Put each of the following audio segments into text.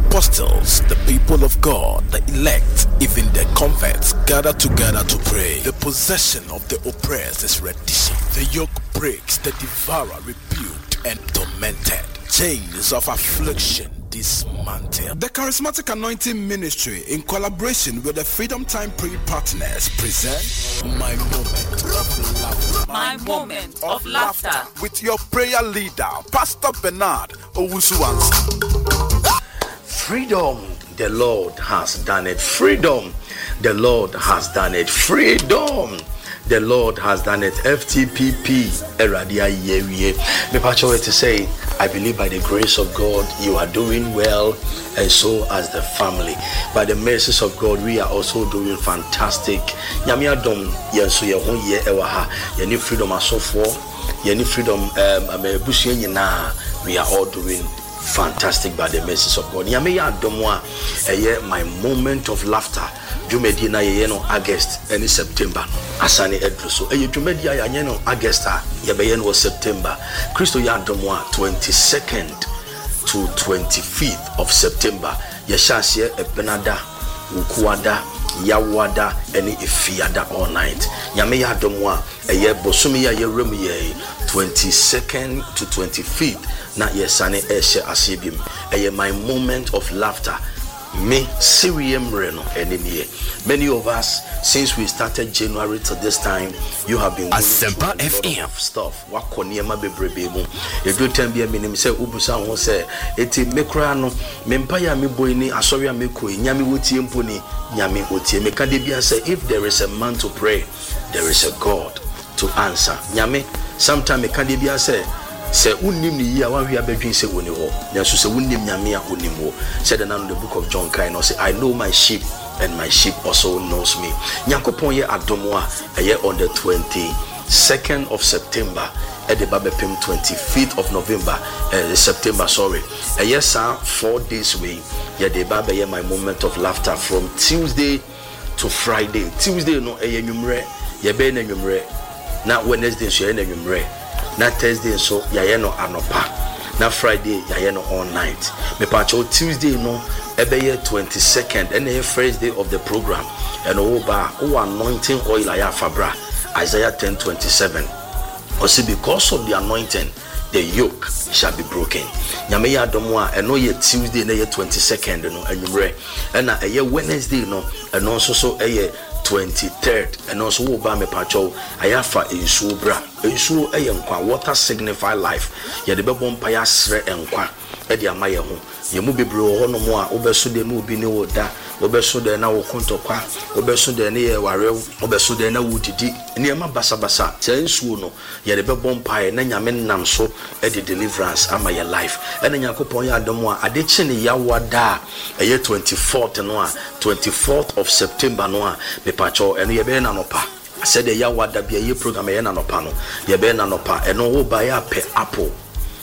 apostles, the people of God, the elect, even the converts gather together to pray. The possession of the oppressed is reddition. The yoke breaks, the devourer rebuked and tormented. Chains of affliction dismantled. The Charismatic Anointing Ministry, in collaboration with the Freedom Time Prayer Partners, present My Moment of Laughter. My Moment of Laughter. With your prayer leader, Pastor Bernard Owusu-Ansah. Freedom, the Lord has done it. Freedom, the Lord has done it. Freedom, the Lord has done it. FTPP, Eradia Yewie. Me pacho to say, I believe by the grace of God, you are doing well, and so as the family. By the mercies of God, we are also doing fantastic. Nyame adom yenso ye ho ye ewa ha. Ye ni freedom asofo, ye ni freedom amebusu nyina. We are all doing fantastic by the mercies of God. Nyame ya domwa my moment of laughter. Jumedi na ye no August and September. Asani edruso. Jumedi ya ye no August ye be no September. Christo ya domwa 22nd to 25th of September. Ye shasye ebenada ukuada yawada eni ifiada all night. Nyame ya domwa bosumi ya ye remu ye 22nd to 25th. Na yesane eshe asibim. My moment of laughter. Me Sirium Reno enemy. Many of us, since we started January to this time, you have been Asempa FM stuff. Wakoniema bebrebe. You do tell me a minimum say Ubusa won say eti mekra no mempaya me boy ni asoria mekoi nyame wotie mponi nyame wotie meka de bia say if there is a man to pray, there is a God to answer. Nyame sometime meka de bia say unim ni ya wan hia bedwin se woni ho nso se unim nyame a onim ho said in the book of John kind or say I know my sheep and my sheep also knows me. Nyankopon ye adomo a on the 22nd of September at the Babepim 25th of November September sorry yes 4 days away ye the Baba ye my moment of laughter from Tuesday to Friday. Tuesday no enwumre ye be na enwumre na Wednesday so ye na enwumre na Thursday so yaye no anopa na Friday yaye no all night me pacho Tuesday no ebeye 22nd and the first day of the program and oba anointing oil aya fabra Isaiah 10:27 also because of the anointing the yoke shall be broken. Nyame ya domo a eno ye Tuesday na ye 22nd no anwumre and na eye Wednesday no eno so eye 23rd and also ba me pacho ayafa ensuo bra ensuo nkwa water signify life ye de bebo mpa ya sre nkwa e de amaye ho ye mu bebre ho no mo a obeso de na obi ne woda obeso de na wo kontokwa obeso de ne ye warew obeso de na wudidi ne ma basa che ensuo no ye de bebo mpa na nyame nam so e de deliverance amaye life e na Yakopon ya adomo a ade chi ne ya wada e ye 24th no a 24th of September no a me pacho eno ye be na nopa I said the yawada be a program ye na nopa no ye be na nopa eno wo ba ya pe apple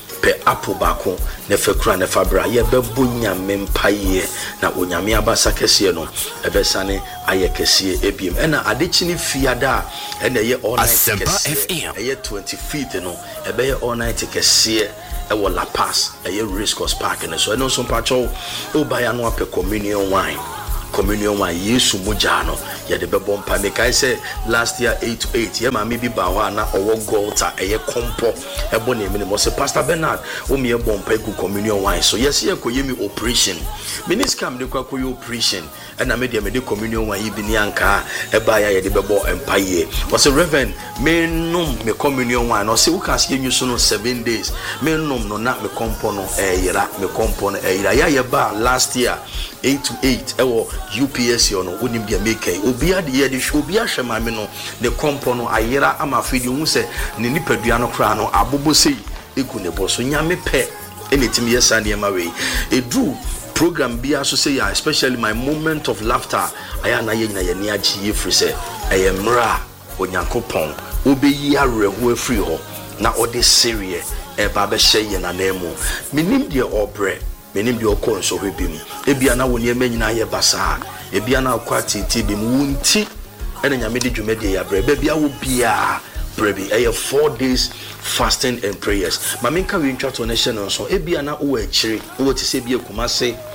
bako ne fekura ne fabra ye be bunya mempaye na onyame abasa kese no ebesane aye kese ebiem ena adechi ni fiada ena ye all night kese ye 25th no ebe ye all night kese ewo La Paz ye Race Course Park ne so eno so pacho o ba ya no ape communion wine Yesu mujano ya de bebo mpa me kai say last year 8 to 8 ye ma me bi ba ho na owo golta eye kompo ebo na emi mo say Pastor Bernard o me e bompa egu communion wine so yes ye koye mi operation miniscam de kwakoye operation and na me de communion wine bi ni anka e ba ya ye de bebo empa ye o say Reverend me num me communion wine no say u kan say nyu so no 7 days me num no na me kompo no yira me kompo no yira ya ye ba last year 8 to 8 ewo UPS yo no wonim bia make obi ade ye de obi ahwe mame no ne kompo no ayera ama fidi hu se ne nipadua no kra no abobo sei egu ne boso nyame pe enetimi yesa ne ma we edu program bia so say especially my moment of laughter aya na ye nyina ye ne agi ye free se eyemra onyankopon obeyi areho afri ho na ode serie e ba be hye ye na nemu minim de obre menim de okon so hwebim ebia na woni emanyina ye basa ebia na akwati tibim wunti ena nyame de dwumade ya bre bia wo bia brebi 4 days fasting and prayers maminka we ntwa to nation so ebia na wo akire wo ti se bia kumase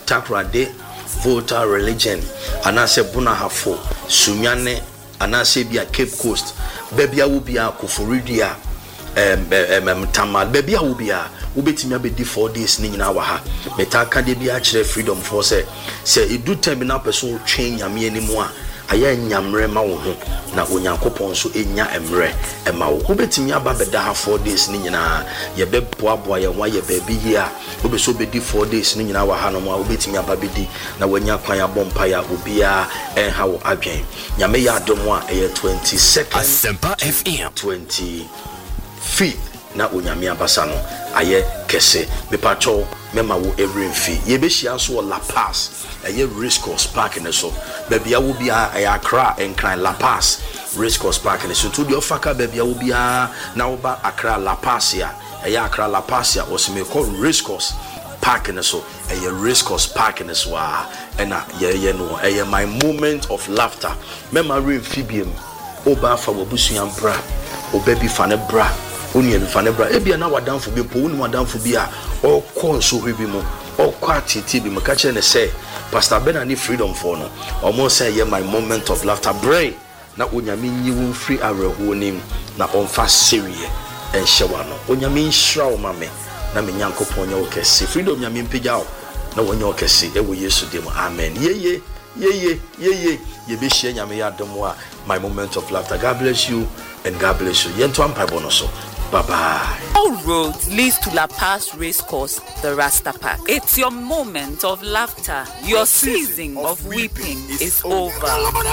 Takrade Volta Religion anase Bunahafo Sunyane anase bia Cape Coast baby will be a Koforidia Tamal baby will be a ubetimi abedi 4 days ni nyina wa ha metaka de bia kire freedom for say it do time na person train nyame animu a aya nyamre ma wo ho na onyankopon so enya emre ema wo ubetimi aba beda ha 4 days ni nyina ye beboaboa ye wa ye baby yi a obeso bedi 4 days ni nyina wa ha no ma ubetimi aba bedi na wanya kwan abompa ya obia enha wo adwen nyame ya adom a 22nd Asempa FM 25th na onyame abasa no aye kese bepacho mema wo every fee ye be hia so La Paz aye Race Course Park ne so bebia wo bia aye Accra enkran La Paz Race Course Park ne so to the ofaka bebia wo bia na wo ba Accra La Paz ya aye Accra La Paz ya osime ko Race Course Park ne so aye Race Course Park ne so na ye no aye my moment of laughter mema re fibiem oba fa wobusuan bra obabi fa ne bra oni emfa bra ebia na wadanfo bi po oni wadanfo bi a okọ nso hwe bi mu okọ atiti bi maka kire ne say Pastor Benani freedom for no omo say ye my moment of laughter brain na onyame nyi wo free areho nim na onfa serie enhyewa no onyame nhira wo mame na me nyankopon nya wo kese freedom nyame mpegya na wonya wo kese e wo Yesu dem amen ye be share nyame ya dom a my moment of laughter. God bless you and God bless you yento ampa bonoso. Bye-bye. All roads leads to La Paz Race Course, the Rasta Park. It's your moment of laughter. Your season of weeping is over.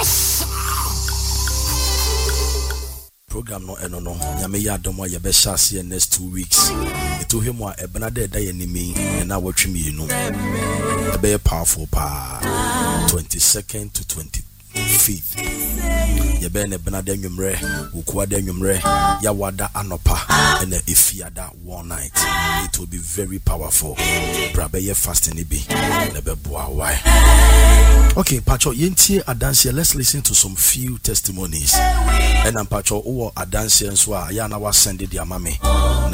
Program no enono. Nyame ya domo ye be shase next 2 weeks. Eto hemu a ebena de da ye nimi na watwe mi enu. E be powerful pa. 22nd to 25th. Ye be ne bena de nwumre, ukwa de nwumre, ya wada anopa and ifiada one night. It will be very powerful. Brabe ye fasting be nebe boa why. Okay, Pacho yentie adanse, let's listen to some few testimonies. And Pacho o adanse nso a ya na wa send dia mame.